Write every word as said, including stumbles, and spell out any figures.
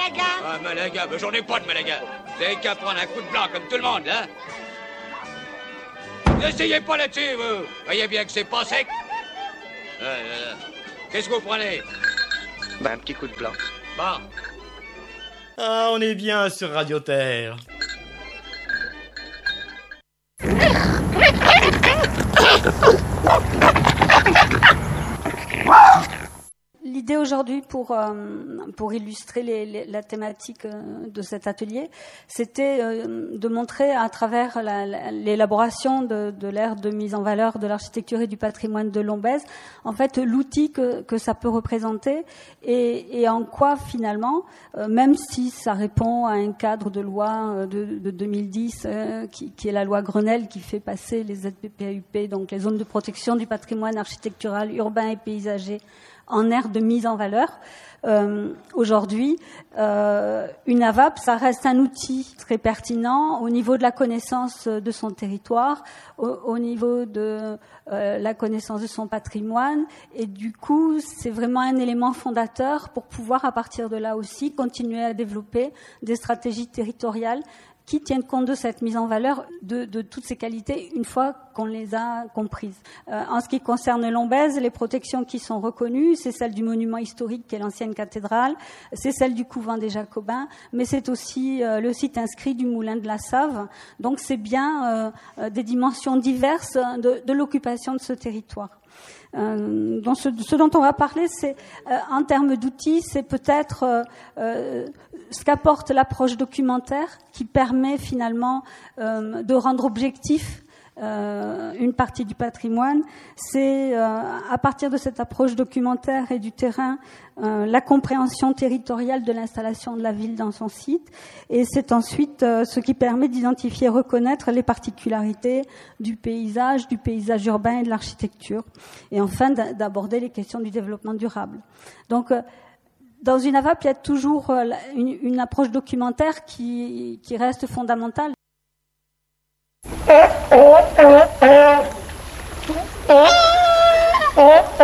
Malaga? Ah, Malaga, mais j'en ai pas de Malaga. Vous avez qu'à prendre un coup de blanc comme tout le monde, hein? N'essayez pas là-dessus, vous. Voyez bien que c'est pas sec. Euh, euh, Qu'est-ce que vous prenez? Bah, un petit coup de blanc. Bon. Ah, on est bien sur Radio Terre. L'idée aujourd'hui pour euh, pour illustrer les, les, la thématique euh, de cet atelier, c'était euh, de montrer à travers la, la, l'élaboration de, de l'ère de mise en valeur de l'architecture et du patrimoine de Lombez, en fait l'outil que, que ça peut représenter et, et en quoi finalement, euh, même si ça répond à un cadre de loi de, de deux mille dix euh, qui, qui est la loi Grenelle qui fait passer les Z P P A U P, donc les zones de protection du patrimoine architectural, urbain et paysager, en ère de mise en valeur. Euh, aujourd'hui, euh, une A V A P, ça reste un outil très pertinent au niveau de la connaissance de son territoire, au, au niveau de euh, la connaissance de son patrimoine, et du coup, c'est vraiment un élément fondateur pour pouvoir, à partir de là aussi, continuer à développer des stratégies territoriales qui tiennent compte de cette mise en valeur de, de toutes ces qualités une fois qu'on les a comprises. Euh, en ce qui concerne Lombez, les protections qui sont reconnues, c'est celle du monument historique qui est l'ancienne cathédrale, c'est celle du couvent des Jacobins, mais c'est aussi euh, le site inscrit du moulin de la Save. Donc c'est bien euh, des dimensions diverses de, de l'occupation de ce territoire. Euh, donc ce, ce dont on va parler, c'est euh, en termes d'outils, c'est peut-être euh, euh, ce qu'apporte l'approche documentaire qui permet finalement euh, de rendre objectif euh, une partie du patrimoine. C'est euh, à partir de cette approche documentaire et du terrain euh, la compréhension territoriale de l'installation de la ville dans son site, et c'est ensuite euh, ce qui permet d'identifier et reconnaître les particularités du paysage, du paysage urbain et de l'architecture, et enfin d'aborder les questions du développement durable. Donc euh, dans une A V A P, il y a toujours euh, une, une approche documentaire qui, qui reste fondamentale. Oh, oh, oh, oh.